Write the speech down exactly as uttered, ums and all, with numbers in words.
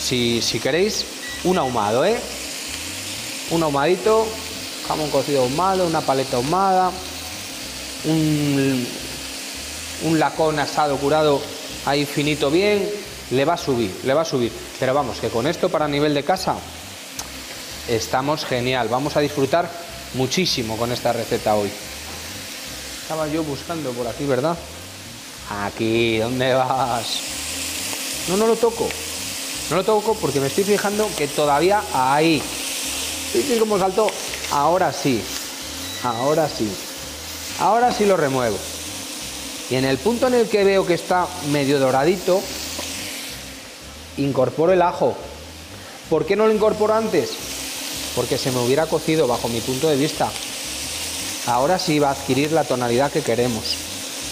si, si queréis, un ahumado, ¿eh? Un ahumadito, jamón cocido ahumado, una paleta ahumada, un, un lacón asado curado ahí finito bien, le va a subir, le va a subir. Pero vamos, que con esto para nivel de casa estamos genial. Vamos a disfrutar muchísimo con esta receta hoy. Estaba yo buscando por aquí, ¿verdad? Aquí, ¿dónde vas? No, no lo toco. No lo toco porque me estoy fijando que todavía ahí. ¿Viste cómo saltó? Ahora sí. Ahora sí. Ahora sí lo remuevo. Y en el punto en el que veo que está medio doradito, incorporo el ajo. ¿Por qué no lo incorporo antes? Porque se me hubiera cocido bajo mi punto de vista. Ahora sí va a adquirir la tonalidad que queremos.